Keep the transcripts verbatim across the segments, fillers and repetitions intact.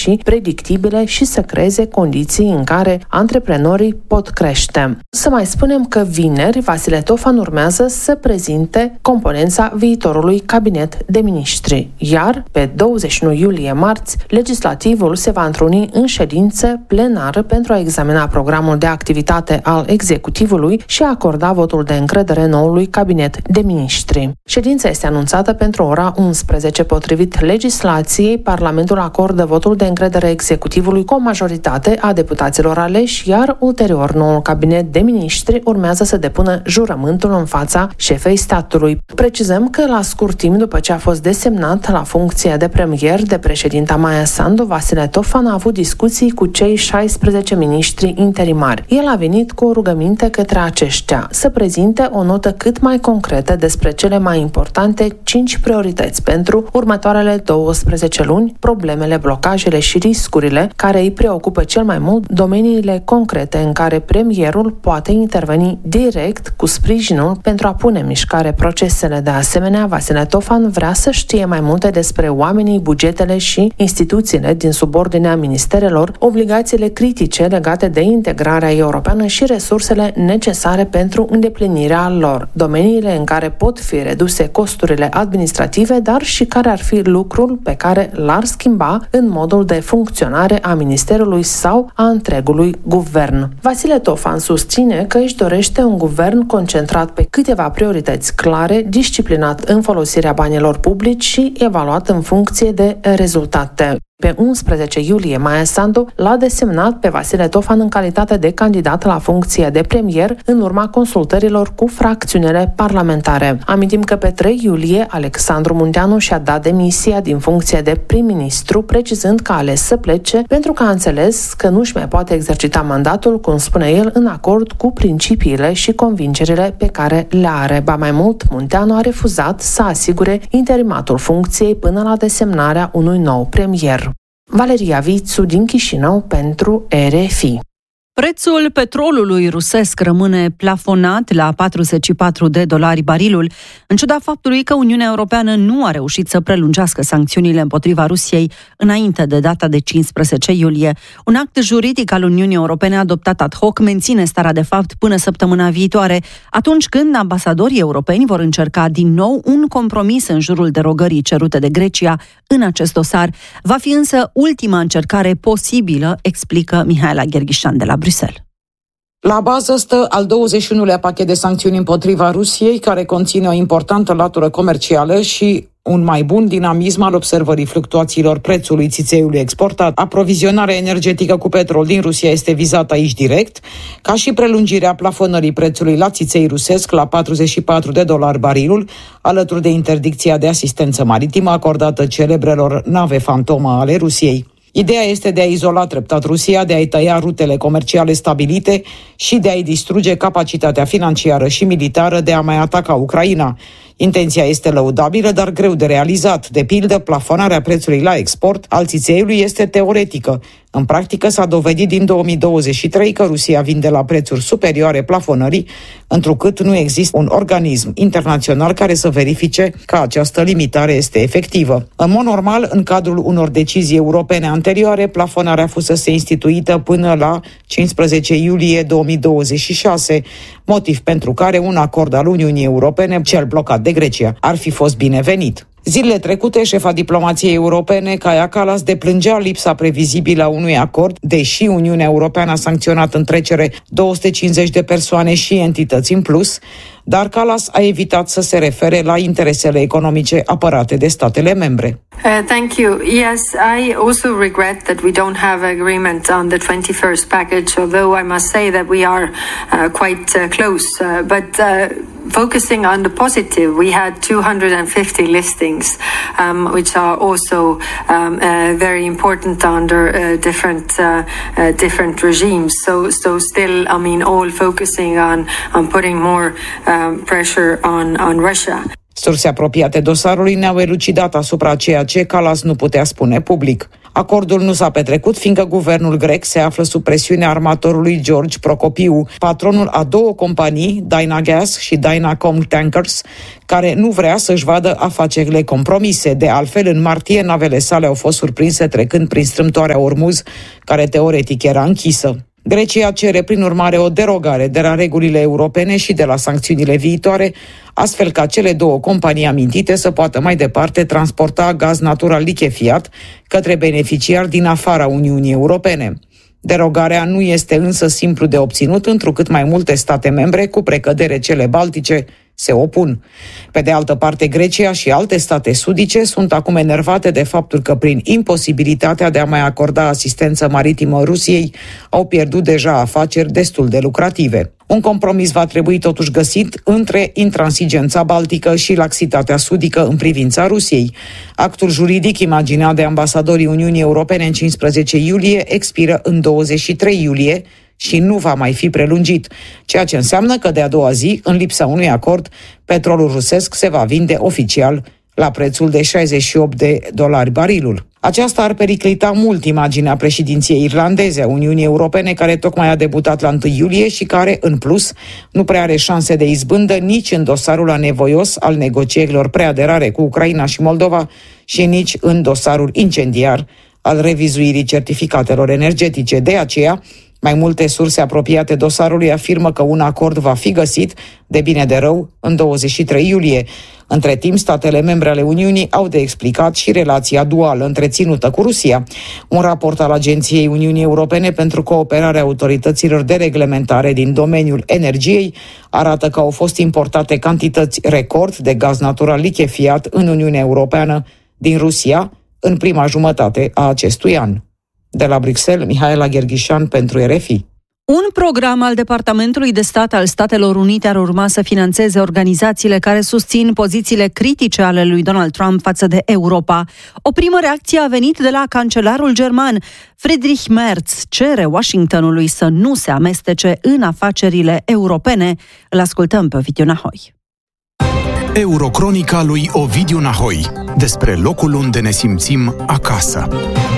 și predictibile și să creeze condiții în care antreprenorii pot crește. Să mai spunem că vineri Vasile Tofan urmează să prezinte componența viitorului cabinet de miniștri, iar pe douăzeci și unu iulie, marți, legislativul se va întruni în ședință plenară pentru a examina programul de activitate al executivului și a acorda votul de încredere noului cabinet de miniștri. Ședința este anunțată pentru ora unsprezece. Potrivit legislației, Parlamentul acordă votul de încredere executivului cu o majoritate a deputaților aleși, iar ulterior noul cabinet de miniștri urmează să depună jurământul în fața șefei statului. Precizăm că la scurt timp după ce a fost desemnat la funcția de premier de președinta Maia Sandu, Vasile Tofan a avut discuții cu cei șaisprezece miniștri interimari. El a venit cu o rugăminte către aceștia să prezinte o notă cât mai concretă despre cele mai importante cinci priorități pentru următoarele douăsprezece luni, problemele, blocajele și riscurile care îi preocupă cel mai mult, domeniile concrete în care premierul poate interveni direct cu sprijinul pentru a pune în mișcare procesele. De asemenea, Vasile Tofan vrea să știe mai multe despre oamenii, bugetele și instituțiile din subordinea ministerelor, obligațiile critice legate de integrarea europeană și resursele necesare pentru îndeplinirea lor, domeniile în care pot fi reduse costurile administrative, dar și care ar fi lucrul pe care l-ar schimba în modul de funcționare a ministerului sau a întregului guvern. Vasile Tofan susține că își dorește un guvern concentrat pe câteva priorități clare, disciplinat în folosirea banilor publici și evaluat în funcție de rezultate. Pe unsprezece iulie, Maia Sandu l-a desemnat pe Vasile Tofan în calitate de candidat la funcția de premier în urma consultărilor cu fracțiunile parlamentare. Amintim că pe trei iulie, Alexandru Munteanu și-a dat demisia din funcția de prim-ministru, precizând că a ales să plece pentru că a înțeles că nu-și mai poate exercita mandatul, cum spune el, în acord cu principiile și convingerile pe care le are. Ba mai mult, Munteanu a refuzat să asigure interimatul funcției până la desemnarea unui nou premier. Valeria Vițu din Chișinău pentru R F I. Prețul petrolului rusesc rămâne plafonat la patruzeci și patru de dolari barilul, în ciuda faptului că Uniunea Europeană nu a reușit să prelungească sancțiunile împotriva Rusiei înainte de data de cincisprezece iulie. Un act juridic al Uniunii Europene adoptat ad hoc menține starea de fapt până săptămâna viitoare, atunci când ambasadorii europeni vor încerca din nou un compromis în jurul derogării cerute de Grecia în acest dosar. Va fi însă ultima încercare posibilă, explică Mihaela Gherghișan de la Bruxelles. La bază stă al douăzeci și unulea pachet de sancțiuni împotriva Rusiei, care conține o importantă latură comercială și un mai bun dinamism al observării fluctuațiilor prețului țițeiului exportat. Aprovizionarea energetică cu petrol din Rusia este vizată aici direct, ca și prelungirea plafonării prețului la țiței rusesc la patruzeci și patru de dolari barilul, alături de interdicția de asistență maritimă acordată celebrelor nave fantomă ale Rusiei. Ideea este de a izola treptat Rusia, de a-i tăia rutele comerciale stabilite și de a-i distruge capacitatea financiară și militară de a mai ataca Ucraina. Intenția este lăudabilă, dar greu de realizat. De pildă, plafonarea prețului la export al țițeiului este teoretică. În practică s-a dovedit din două mii douăzeci și trei că Rusia vinde la prețuri superioare plafonării, întrucât nu există un organism internațional care să verifice că această limitare este efectivă. În mod normal, în cadrul unor decizii europene anterioare, plafonarea fusese instituită până la cincisprezece iulie două mii douăzeci și șase, motiv pentru care un acord al Uniunii Europene, cel blocat de Grecia, ar fi fost binevenit. Zilele trecute, șefa diplomației europene, Kaja Kallas, deplângea lipsa previzibilă a unui acord, deși Uniunea Europeană a sancționat în trecere două sute cincizeci de persoane și entități în plus, dar Kallas a evitat să se refere la interesele economice apărate de statele membre. Uh, thank you. Yes, I also regret that we don't have agreement on the twenty-first package, although I must say that we are uh, quite uh, close. Uh, but uh, focusing on the positive, we had two hundred fifty listings, um, which are also um, uh, very important under uh, different uh, uh, different regimes. So, so still, I mean, all focusing on on putting more um, pressure on on Russia. Surse apropiate dosarului ne-au elucidat asupra ceea ce Kallas nu putea spune public. Acordul nu s-a petrecut fiindcă guvernul grec se află sub presiunea armatorului George Procopiu, patronul a două companii, Dynagas și Dynacom Tankers, care nu vrea să-și vadă afacerile compromise. De altfel, în martie, navele sale au fost surprinse trecând prin strâmtoarea Ormuz, care teoretic era închisă. Grecia cere prin urmare o derogare de la regulile europene și de la sancțiunile viitoare, astfel ca cele două companii amintite să poată mai departe transporta gaz natural lichefiat către beneficiari din afara Uniunii Europene. Derogarea nu este însă simplu de obținut, întrucât mai multe state membre, cu precădere cele baltice, se opun. Pe de altă parte, Grecia și alte state sudice sunt acum enervate de faptul că prin imposibilitatea de a mai acorda asistență maritimă Rusiei au pierdut deja afaceri destul de lucrative. Un compromis va trebui totuși găsit între intransigența baltică și laxitatea sudică în privința Rusiei. Actul juridic imaginat de ambasadorii Uniunii Europene în cincisprezece iulie expiră în douăzeci și trei iulie și nu va mai fi prelungit, ceea ce înseamnă că de a doua zi, în lipsa unui acord, petrolul rusesc se va vinde oficial la prețul de șaizeci și opt de dolari barilul. Aceasta ar periclita mult imaginea președinției irlandeze a Uniunii Europene, care tocmai a debutat la întâi iulie și care, în plus, nu prea are șanse de izbândă nici în dosarul anevoios al negocierilor preaderare cu Ucraina și Moldova și nici în dosarul incendiar al revizuirii certificatelor energetice. De aceea, mai multe surse apropiate dosarului afirmă că un acord va fi găsit, de bine de rău, în douăzeci și trei iulie. Între timp, statele membre ale Uniunii au de explicat și relația duală întreținută cu Rusia. Un raport al Agenției Uniunii Europene pentru Cooperarea Autorităților de Reglementare din domeniul energiei arată că au fost importate cantități record de gaz natural lichefiat în Uniunea Europeană din Rusia în prima jumătate a acestui an. De la Bruxelles, Mihaela Gherghișan pentru R F I. Un program al Departamentului de Stat al Statelor Unite ar urma să finanțeze organizațiile care susțin pozițiile critice ale lui Donald Trump față de Europa. O primă reacție a venit de la cancelarul german. Friedrich Merz cere Washingtonului să nu se amestece în afacerile europene. Îl ascultăm pe Ovidiu Nahoi. Eurocronica lui Ovidiu Nahoi. Despre locul unde ne simțim acasă.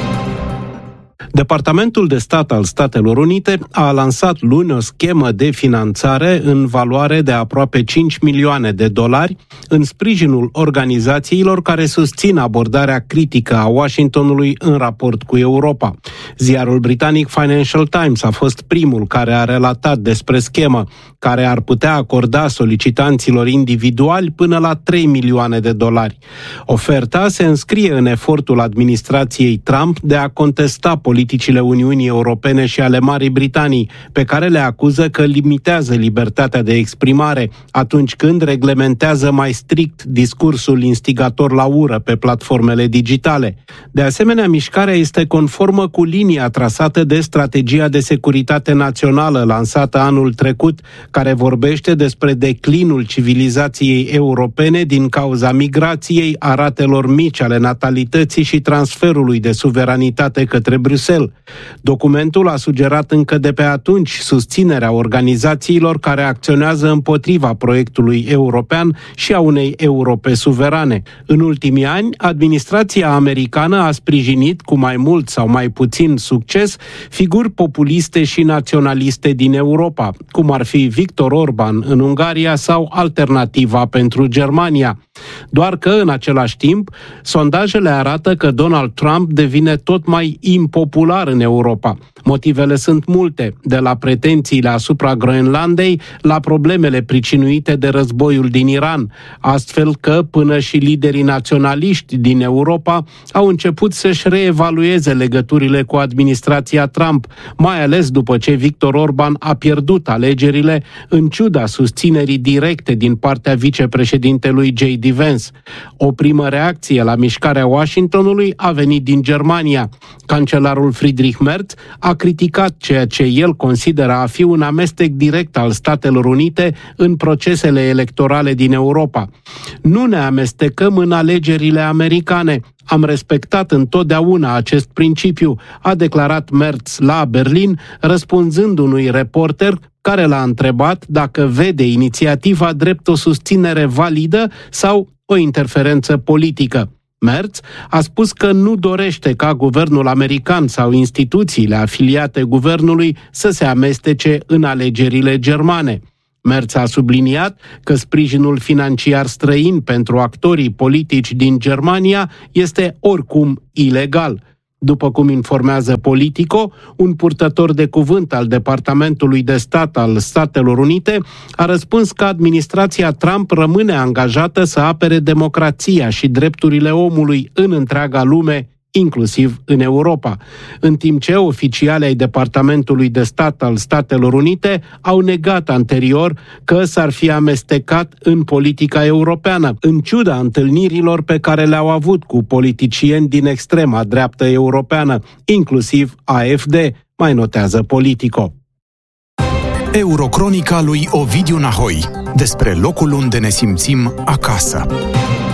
Departamentul de Stat al Statelor Unite a lansat luni o schemă de finanțare în valoare de aproape cinci milioane de dolari în sprijinul organizațiilor care susțin abordarea critică a Washingtonului în raport cu Europa. Ziarul britanic Financial Times a fost primul care a relatat despre schemă, care ar putea acorda solicitanților individuali până la trei milioane de dolari. Oferta se înscrie în efortul administrației Trump de a contesta politicile Uniunii Europene și ale Marii Britanii, pe care le acuză că limitează libertatea de exprimare atunci când reglementează mai strict discursul instigator la ură pe platformele digitale. De asemenea, mișcarea este conformă cu linia trasată de Strategia de Securitate Națională lansată anul trecut, care vorbește despre declinul civilizației europene din cauza migrației, a ratelor mici ale natalității și transferului de suveranitate către Bruxelles. Documentul a sugerat încă de pe atunci susținerea organizațiilor care acționează împotriva proiectului european și a unei Europe suverane. În ultimii ani, administrația americană a sprijinit cu mai mult sau mai puțin succes figuri populiste și naționaliste din Europa, cum ar fi Viktor Orban în Ungaria sau Alternativa pentru Germania. Doar că, în același timp, sondajele arată că Donald Trump devine tot mai impopular în Europa. Motivele sunt multe, de la pretențiile asupra Groenlandei la problemele pricinuite de războiul din Iran, astfel că până și liderii naționaliști din Europa au început să-și reevalueze legăturile cu administrația Trump, mai ales după ce Viktor Orban a pierdut alegerile în ciuda susținerii directe din partea vicepreședintelui J D Vance. O primă reacție la mișcarea Washingtonului a venit din Germania. Cancelarul Friedrich Merz a criticat ceea ce el consideră a fi un amestec direct al Statelor Unite în procesele electorale din Europa. Nu ne amestecăm în alegerile americane, Am respectat întotdeauna acest principiu, a declarat Merz la Berlin, răspunzând unui reporter care l-a întrebat dacă vede inițiativa drept o susținere validă sau o interferență politică. Merz a spus că nu dorește ca guvernul american sau instituțiile afiliate guvernului să se amestece în alegerile germane. Merz a subliniat că sprijinul financiar străin pentru actorii politici din Germania este oricum ilegal. După cum informează Politico, un purtător de cuvânt al Departamentului de Stat al Statelor Unite a răspuns că administrația Trump rămâne angajată să apere democrația și drepturile omului în întreaga lume, inclusiv în Europa, în timp ce oficialii ai Departamentului de Stat al Statelor Unite au negat anterior că s-ar fi amestecat în politica europeană, în ciuda întâlnirilor pe care le-au avut cu politicieni din extrema dreaptă europeană, inclusiv A F D, mai notează Politico. Eurocronica lui Ovidiu Nahoi, despre locul unde ne simțim acasă.